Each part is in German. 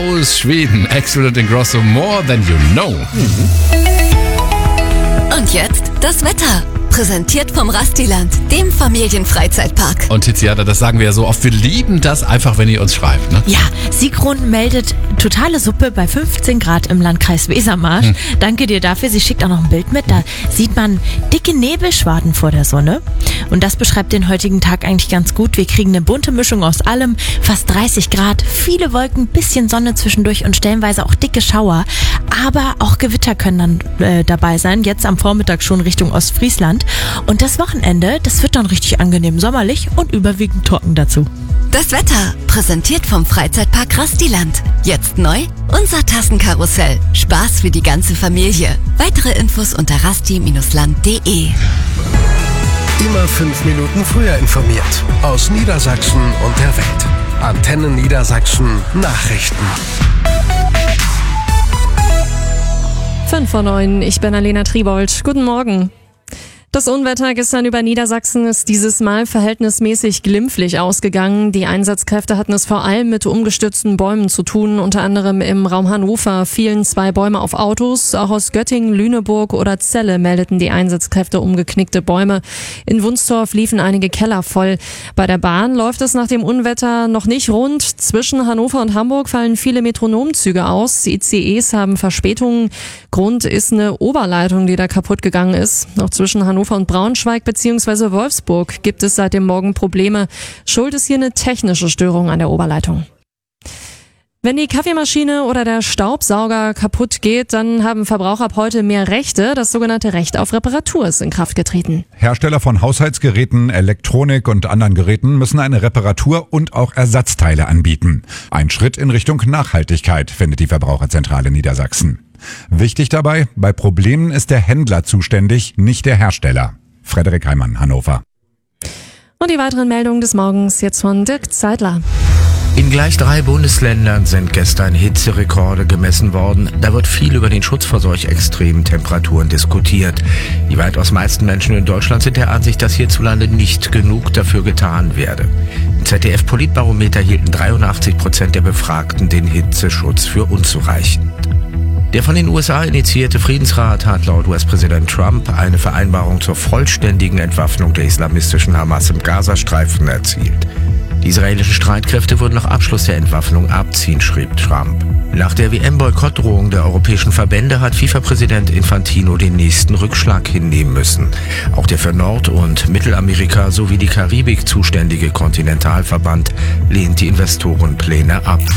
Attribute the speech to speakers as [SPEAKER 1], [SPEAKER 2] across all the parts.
[SPEAKER 1] aus Schweden. Excellent in Grosso, more than you know.
[SPEAKER 2] Und jetzt das Wetter. Präsentiert vom Rastiland, dem Familienfreizeitpark.
[SPEAKER 1] Und Tiziana, das sagen wir ja so oft, wir lieben das einfach, wenn ihr uns schreibt, ne?
[SPEAKER 3] Ja, Sigrun meldet totale Suppe bei 15 Grad im Landkreis Wesermarsch. Danke dir dafür. Sie schickt auch noch ein Bild mit. Da sieht man dicke Nebelschwaden vor der Sonne. Und das beschreibt den heutigen Tag eigentlich ganz gut. Wir kriegen eine bunte Mischung aus allem. Fast 30 Grad, viele Wolken, bisschen Sonne zwischendurch und stellenweise auch dicke Schauer. Aber auch Gewitter können dann dabei sein. Jetzt am Vormittag schon Richtung Ostfriesland. Und das Wochenende, das wird dann richtig angenehm sommerlich und überwiegend trocken dazu.
[SPEAKER 2] Das Wetter, präsentiert vom Freizeitpark Rastiland. Jetzt neu, unser Tassenkarussell. Spaß für die ganze Familie. Weitere Infos unter rasti-land.de.
[SPEAKER 4] Immer 5 Minuten früher informiert. Aus Niedersachsen und der Welt. Antenne Niedersachsen Nachrichten.
[SPEAKER 5] 5:09, ich bin Alena Tribold. Guten Morgen. Das Unwetter gestern über Niedersachsen ist dieses Mal verhältnismäßig glimpflich ausgegangen. Die Einsatzkräfte hatten es vor allem mit umgestürzten Bäumen zu tun. Unter anderem im Raum Hannover fielen 2 Bäume auf Autos. Auch aus Göttingen, Lüneburg oder Celle meldeten die Einsatzkräfte umgeknickte Bäume. In Wunstorf liefen einige Keller voll. Bei der Bahn läuft es nach dem Unwetter noch nicht rund. Zwischen Hannover und Hamburg fallen viele Metronomzüge aus. ICEs haben Verspätungen. Grund ist eine Oberleitung, die da kaputt gegangen ist. Auch zwischen Hannover und Braunschweig bzw. Wolfsburg gibt es seit dem Morgen Probleme. Schuld ist hier eine technische Störung an der Oberleitung. Wenn die Kaffeemaschine oder der Staubsauger kaputt geht, dann haben Verbraucher ab heute mehr Rechte. Das sogenannte Recht auf Reparatur ist in Kraft getreten.
[SPEAKER 6] Hersteller von Haushaltsgeräten, Elektronik und anderen Geräten müssen eine Reparatur und auch Ersatzteile anbieten. Ein Schritt in Richtung Nachhaltigkeit, findet die Verbraucherzentrale Niedersachsen. Wichtig dabei, bei Problemen ist der Händler zuständig, nicht der Hersteller. Frederik Heimann, Hannover.
[SPEAKER 5] Und die weiteren Meldungen des Morgens jetzt von Dirk Zeitler.
[SPEAKER 7] In gleich 3 Bundesländern sind gestern Hitzerekorde gemessen worden. Da wird viel über den Schutz vor solch extremen Temperaturen diskutiert. Die weitaus meisten Menschen in Deutschland sind der Ansicht, dass hierzulande nicht genug dafür getan werde. Im ZDF-Politbarometer hielten 83% der Befragten den Hitzeschutz für unzureichend. Der von den USA initiierte Friedensrat hat laut US-Präsident Trump eine Vereinbarung zur vollständigen Entwaffnung der islamistischen Hamas im Gazastreifen erzielt. Die israelischen Streitkräfte würden nach Abschluss der Entwaffnung abziehen, schrieb Trump. Nach der WM-Boykottdrohung der europäischen Verbände hat FIFA-Präsident Infantino den nächsten Rückschlag hinnehmen müssen. Auch der für Nord- und Mittelamerika sowie die Karibik zuständige Kontinentalverband lehnt die Investorenpläne ab.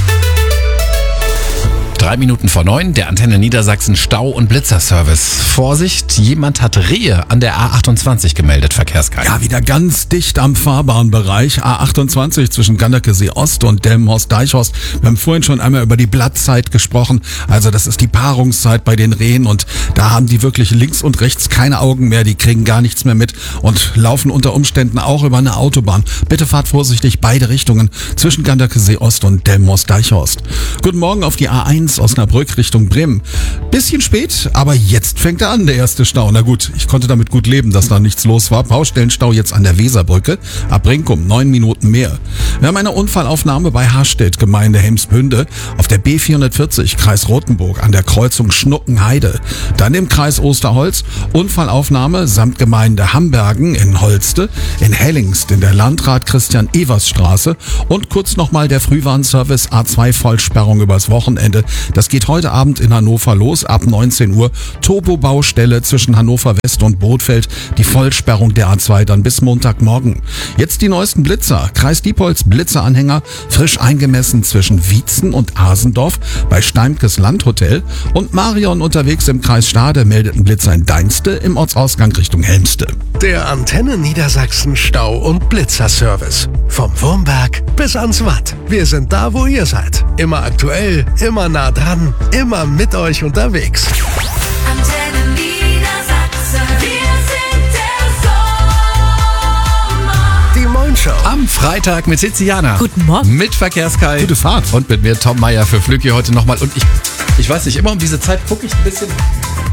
[SPEAKER 1] 9:03, der Antenne Niedersachsen Stau- und Blitzerservice. Vorsicht, jemand hat Rehe an der A28 gemeldet, Verkehrskreis.
[SPEAKER 8] Ja, wieder ganz dicht am Fahrbahnbereich. A28 zwischen Ganderkesee Ost und Delmenhorst-Deichhorst. Wir haben vorhin schon einmal über die Blattzeit gesprochen. Also das ist die Paarungszeit bei den Rehen und da haben die wirklich links und rechts keine Augen mehr. Die kriegen gar nichts mehr mit und laufen unter Umständen auch über eine Autobahn. Bitte fahrt vorsichtig beide Richtungen zwischen Ganderkesee Ost und Delmenhorst-Deichhorst. Guten Morgen auf die A1 Osnabrück Richtung Bremen. Bisschen spät, aber jetzt fängt er an, der erste Stau. Na gut, ich konnte damit gut leben, dass da nichts los war. Baustellenstau jetzt an der Weserbrücke. Ab Brinkum 9 Minuten mehr. Wir haben eine Unfallaufnahme bei Harstedt, Gemeinde Helmsbünde, auf der B440, Kreis Rothenburg, an der Kreuzung Schnuckenheide. Dann im Kreis Osterholz, Unfallaufnahme samt Gemeinde Hambergen in Holste, in Hellingst in der Landrat Christian-Evers-Straße und kurz nochmal der Frühwarnservice A2-Vollsperrung übers Wochenende. Das geht heute Abend in Hannover los, ab 19 Uhr. Turbo-Baustelle zwischen Hannover West und Brodfeld. Die Vollsperrung der A2 dann bis Montagmorgen. Jetzt die neuesten Blitzer. Kreis Diepholz Blitzeranhänger, frisch eingemessen zwischen Wietzen und Asendorf bei Steimkes Landhotel. Und Marion unterwegs im Kreis Stade meldeten Blitzer in Deinste im Ortsausgang Richtung Helmste.
[SPEAKER 4] Der Antenne Niedersachsen Stau- und Blitzerservice. Vom Wurmberg bis ans Watt. Wir sind da, wo ihr seid. Immer aktuell, immer nah dran, immer mit euch unterwegs.
[SPEAKER 9] Antenne Niedersachsen, wir sind der Sommer.
[SPEAKER 4] Die Moin Show.
[SPEAKER 1] Am Freitag mit Tiziana.
[SPEAKER 3] Guten Morgen.
[SPEAKER 1] Mit Verkehrskai.
[SPEAKER 8] Gute Fahrt.
[SPEAKER 1] Und mit mir Tom Meyer für Flücki heute nochmal. Und ich weiß nicht, immer um diese Zeit gucke ich ein bisschen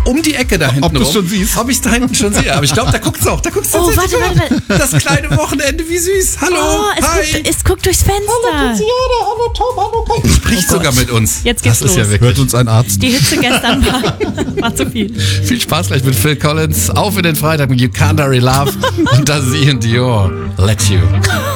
[SPEAKER 1] um die Ecke da hinten
[SPEAKER 8] Ob du's
[SPEAKER 1] rum.
[SPEAKER 8] schon siehst?
[SPEAKER 1] Ob ich da hinten schon sehe. Aber ich glaube, da guckt's auch. Da guckt's
[SPEAKER 3] Oh,
[SPEAKER 1] tatsächlich
[SPEAKER 3] warte.
[SPEAKER 1] auch. Das kleine Wochenende, wie süß. Hallo, hi.
[SPEAKER 3] Es guckt durchs Fenster.
[SPEAKER 1] Spricht sogar mit uns.
[SPEAKER 3] Jetzt geht's
[SPEAKER 1] das ist
[SPEAKER 3] los.
[SPEAKER 1] ja wirklich.
[SPEAKER 8] Hört uns ein Arzt.
[SPEAKER 3] Die Hitze gestern war zu viel.
[SPEAKER 1] Viel Spaß gleich mit Phil Collins. Auf in den Freitag mit You Can't Hurry Love. Und da Ian Dior. Let You.